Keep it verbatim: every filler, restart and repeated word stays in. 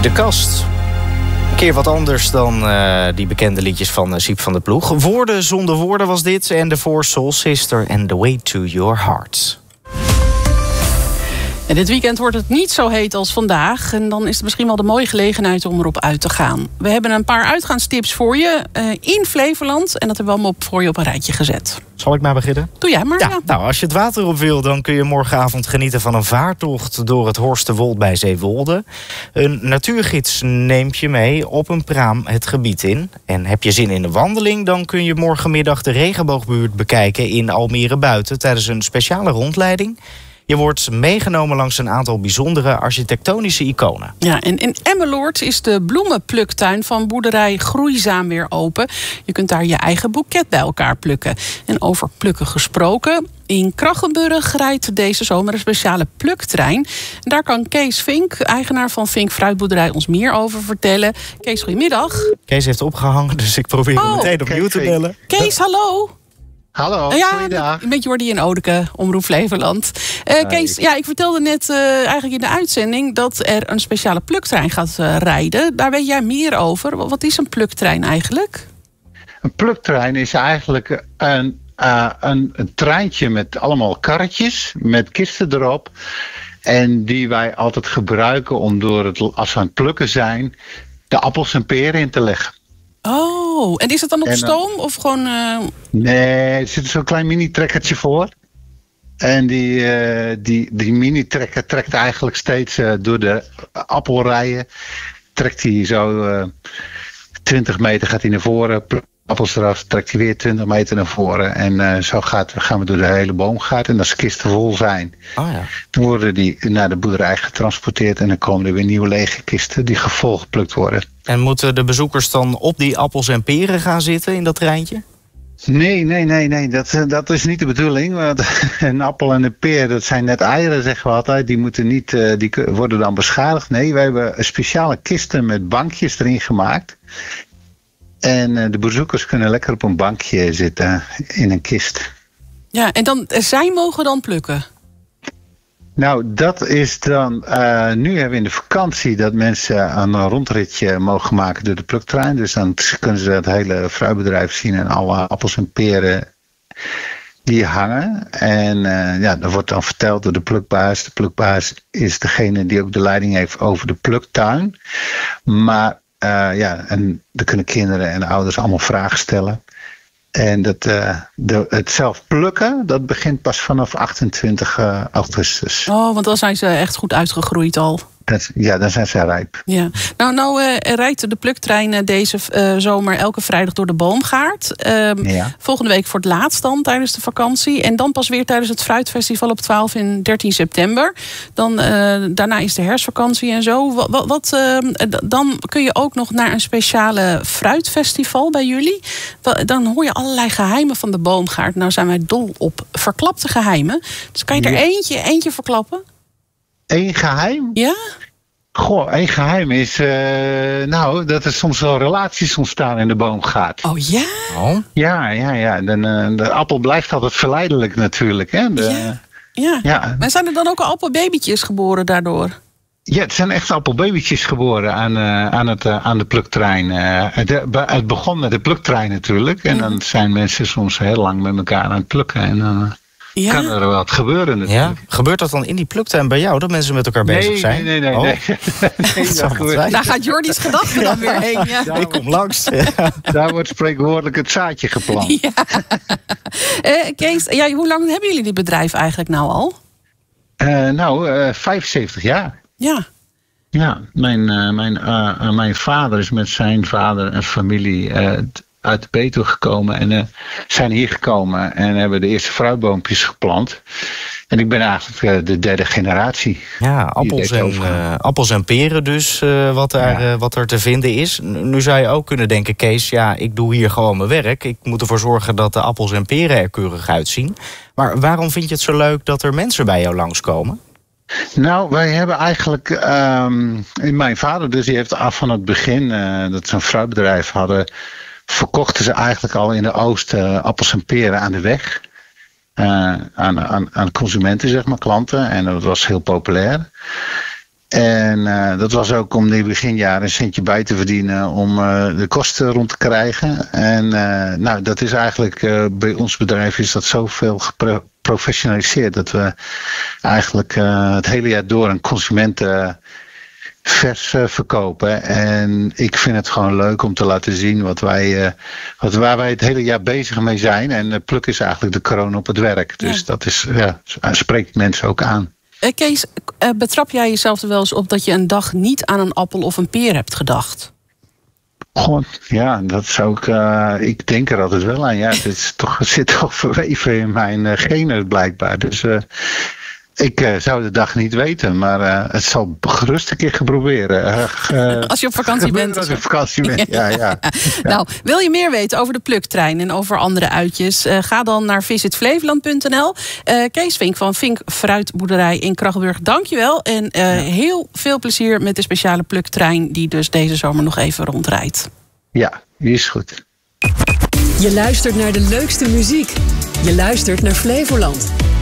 De Kast. Een keer wat anders dan uh, die bekende liedjes van uh, Siep van der Ploeg. Woorden zonder woorden was dit. En daarvoor Soul Sister en The Way to Your Heart. En dit weekend wordt het niet zo heet als vandaag. En dan is het misschien wel de mooie gelegenheid om erop uit te gaan. We hebben een paar uitgaanstips voor je uh, in Flevoland. En dat hebben we allemaal op, voor je op een rijtje gezet. Zal ik maar beginnen? Doe jij maar. Ja, ja. Nou, als je het water op wil, dan kun je morgenavond genieten van een vaartocht door het Horsterwold bij Zeewolde. Een natuurgids neemt je mee op een praam het gebied in. En heb je zin in een wandeling, dan kun je morgenmiddag de regenboogbuurt bekijken in Almere Buiten tijdens een speciale rondleiding. Je wordt meegenomen langs een aantal bijzondere architectonische iconen. Ja, en in Emmeloord is de bloemenpluktuin van boerderij Groeizaam weer open. Je kunt daar je eigen boeket bij elkaar plukken. En over plukken gesproken, in Krachenburg rijdt deze zomer een speciale pluktrein. En daar kan Kees Vink, eigenaar van Vink Fruitboerderij, ons meer over vertellen. Kees, goedemiddag. Kees heeft opgehangen, dus ik probeer hem oh, meteen opnieuw te bellen. Kees, hallo. Hallo, ja, goeiedag. Een beetje Jordi en Odeke, Omroep Flevoland. Uh, Kees, ja, ik vertelde net uh, eigenlijk in de uitzending dat er een speciale pluktrein gaat uh, rijden. Daar weet jij meer over. Wat is een pluktrein eigenlijk? Een pluktrein is eigenlijk een, uh, een, een treintje met allemaal karretjes, met kisten erop. En die wij altijd gebruiken om door het, als we aan het plukken zijn, de appels en peren in te leggen. Oh, en is het dan op en, stoom of gewoon... Uh... Nee, er zit zo'n klein mini-trekkertje voor. En die, uh, die, die mini-trekker trekt eigenlijk steeds uh, door de appelrijen. Trekt hij zo uh, twintig meter gaat hij naar voren. Appels eraf, trekt hij weer twintig meter naar voren. En uh, zo gaat, gaan we door de hele boomgaard. En als de kisten vol zijn, oh ja. dan worden die naar de boerderij getransporteerd. En dan komen er weer nieuwe lege kisten die gevolgeplukt worden. En moeten de bezoekers dan op die appels en peren gaan zitten in dat treintje? Nee, nee, nee, nee. Dat, dat is niet de bedoeling. Want een appel en een peer, dat zijn net eieren, zeggen we altijd. Die, moeten niet, die worden dan beschadigd. Nee, wij hebben speciale kisten met bankjes erin gemaakt. En de bezoekers kunnen lekker op een bankje zitten in een kist. Ja, en dan, zij mogen dan plukken? Nou, dat is dan... Uh, nu hebben we in de vakantie dat mensen een rondritje mogen maken door de pluktrein. Dus dan kunnen ze het hele fruitbedrijf zien en alle appels en peren die hangen. En uh, ja, dat wordt dan verteld door de plukbaas. De plukbaas is degene die ook de leiding heeft over de pluktuin. Maar uh, ja, en dan kunnen kinderen en ouders allemaal vragen stellen. En dat, uh, de, het zelf plukken, dat begint pas vanaf achtentwintig augustus. Oh, want dan zijn ze echt goed uitgegroeid al. Dat, ja, dan zijn ze rijp. Ja. Nou, nou uh, rijdt de pluktrein deze uh, zomer elke vrijdag door de boomgaard. Uh, ja. Volgende week voor het laatst dan tijdens de vakantie. En dan pas weer tijdens het Fruitfestival op twaalf en dertien september. Dan, uh, daarna is de herfstvakantie en zo. Wat, wat, uh, dan kun je ook nog naar een speciale fruitfestival bij jullie. Dan hoor je allerlei geheimen van de boomgaard. Nou zijn wij dol op verklapte geheimen. Dus kan je er ja. eentje, eentje verklappen? Eén geheim? Ja? Goh, één geheim is... Uh, nou, dat er soms wel relaties ontstaan in de boomgaard. Oh ja? Oh. Ja, ja, ja. De, uh, de appel blijft altijd verleidelijk natuurlijk. Hè? De, ja. Ja. ja. Maar zijn er dan ook al appelbabytjes geboren daardoor? Ja, het zijn echt appelbabytjes geboren aan, uh, aan, het, uh, aan de pluktrein. Uh, het, het begon met de pluktrein natuurlijk. En dan zijn mensen soms heel lang met elkaar aan het plukken. En dan... Uh, Ja? Kan er wat gebeuren natuurlijk. Ja? Gebeurt dat dan in die pluktuin bij jou, dat mensen met elkaar bezig nee, zijn? Nee, nee, nee. Oh. nee. nee dat dat Daar gaat Jordi's gedachten dan weer heen. Ja. Daar Ik kom langs. Ja. Daar wordt spreekwoordelijk het zaadje geplant. Ja. uh, Kees, ja, hoe lang hebben jullie dit bedrijf eigenlijk nou al? Uh, nou, uh, vijfenzeventig jaar. Ja. Ja, mijn, uh, mijn, uh, mijn vader is met zijn vader en familie... Uh, uit de Betuwe gekomen en uh, zijn hier gekomen en hebben de eerste fruitboompjes geplant. En ik ben eigenlijk uh, de derde generatie. Ja, appels en, uh, appels en peren dus, uh, wat, er, ja. uh, wat er te vinden is. Nu zou je ook kunnen denken, Kees, ja, ik doe hier gewoon mijn werk. Ik moet ervoor zorgen dat de appels en peren er keurig uitzien. Maar waarom vind je het zo leuk dat er mensen bij jou langskomen? Nou, wij hebben eigenlijk... Um, mijn vader dus, die heeft af van het begin... Uh, dat ze een fruitbedrijf hadden... verkochten ze eigenlijk al in de oost uh, appels en peren aan de weg. Uh, aan, aan, aan consumenten, zeg maar, klanten. En dat was heel populair. En uh, dat was ook om in het beginjaren een centje bij te verdienen om uh, de kosten rond te krijgen. En uh, nou, dat is eigenlijk uh, bij ons bedrijf is dat zoveel geprofessionaliseerd dat we eigenlijk uh, het hele jaar door een consumenten uh, vers uh, verkopen. En ik vind het gewoon leuk om te laten zien wat wij, uh, wat, waar wij het hele jaar bezig mee zijn. En uh, Pluk is eigenlijk de kroon op het werk. Dus ja. dat is, ja, spreekt mensen ook aan. Kees, betrap jij jezelf er wel eens op dat je een dag niet aan een appel of een peer hebt gedacht? God, ja, dat zou ik. Uh, ik denk er altijd wel aan. Ja, het is toch, het zit toch verweven in mijn uh, genen blijkbaar. Dus uh, ik uh, zou de dag niet weten, maar uh, het zal gerust een keer geproberen. Uh, als je op vakantie bent. Als je op vakantie bent, ja, ja. ja. Nou, wil je meer weten over de Pluktrein en over andere uitjes? Uh, ga dan naar visit flevoland punt n l. Uh, Kees Vink van Vink Fruitboerderij in Krachenburg, dankjewel. En uh, ja. heel veel plezier met de speciale Pluktrein die dus deze zomer nog even rondrijdt. Ja, die is goed. Je luistert naar de leukste muziek. Je luistert naar Flevoland.